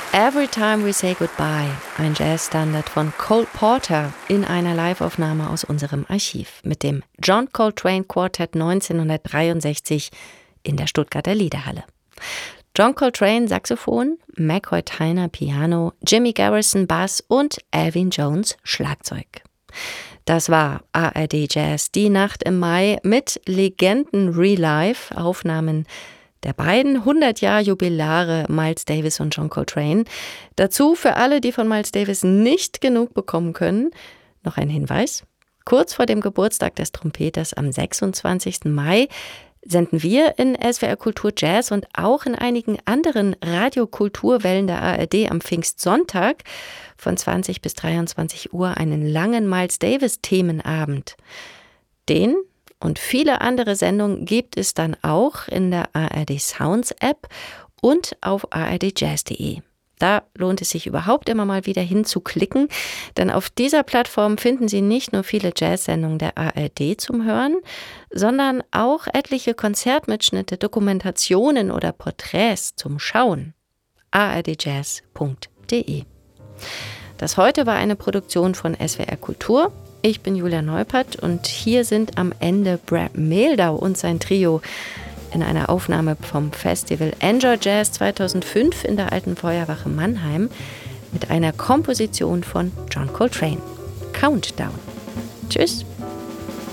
Every Time We Say Goodbye, ein Jazzstandard von Cole Porter in einer Liveaufnahme aus unserem Archiv mit dem John Coltrane Quartet 1963 in der Stuttgarter Liederhalle. John Coltrane Saxophon, McCoy Tyner Piano, Jimmy Garrison Bass und Elvin Jones Schlagzeug. Das war ARD Jazz, die Nacht im Mai mit Legenden Relive, Aufnahmen der beiden 100-Jahr-Jubilare Miles Davis und John Coltrane. Dazu für alle, die von Miles Davis nicht genug bekommen können, noch ein Hinweis. Kurz vor dem Geburtstag des Trompeters am 26. Mai senden wir in SWR Kultur Jazz und auch in einigen anderen Radiokulturwellen der ARD am Pfingstsonntag von 20 bis 23 Uhr einen langen Miles Davis-Themenabend. Den und viele andere Sendungen gibt es dann auch in der ARD Sounds App und auf ardjazz.de. Da lohnt es sich überhaupt immer mal wieder hinzuklicken, denn auf dieser Plattform finden Sie nicht nur viele Jazz-Sendungen der ARD zum Hören, sondern auch etliche Konzertmitschnitte, Dokumentationen oder Porträts zum Schauen. ardjazz.de. Das heute war eine Produktion von SWR Kultur. Ich bin Julia Neupert und hier sind am Ende Brad Mehldau und sein Trio in einer Aufnahme vom Festival Enjoy Jazz 2005 in der Alten Feuerwache Mannheim mit einer Komposition von John Coltrane. Countdown. Tschüss.